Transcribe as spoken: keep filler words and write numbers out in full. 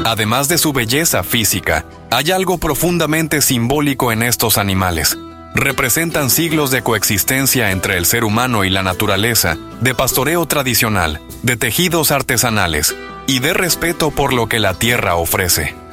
Además de su belleza física, hay algo profundamente simbólico en estos animales. Representan siglos de coexistencia entre el ser humano y la naturaleza, de pastoreo tradicional, de tejidos artesanales y de respeto por lo que la tierra ofrece.